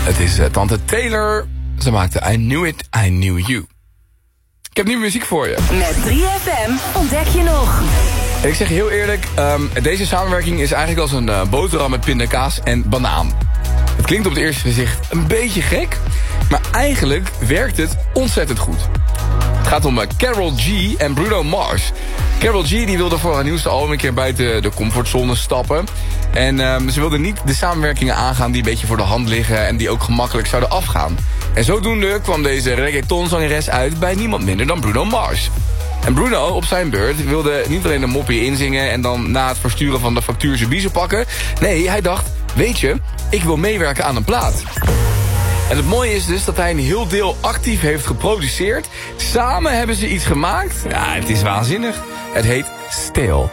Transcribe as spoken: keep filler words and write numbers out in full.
Het is uh, tante Taylor. Ze maakte I Knew It, I Knew You. Ik heb nieuwe muziek voor je. Met drie F M ontdek je nog. En ik zeg je heel eerlijk, um, deze samenwerking is eigenlijk als een uh, boterham met pindakaas en banaan. Het klinkt op het eerste gezicht een beetje gek, maar eigenlijk werkt het ontzettend goed. Het gaat om uh, Karol G en Bruno Mars. Karol G die wilde voor haar nieuwste album een keer buiten de comfortzone stappen. En um, ze wilde niet de samenwerkingen aangaan die een beetje voor de hand liggen en die ook gemakkelijk zouden afgaan. En zodoende kwam deze reggaetonzangeres uit bij niemand minder dan Bruno Mars. En Bruno, op zijn beurt, wilde niet alleen een moppie inzingen en dan na het versturen van de factuur zijn biezen pakken. Nee, hij dacht, weet je, ik wil meewerken aan een plaat. En het mooie is dus dat hij een heel deel actief heeft geproduceerd. Samen hebben ze iets gemaakt. Ja, het is waanzinnig. Het heet Still.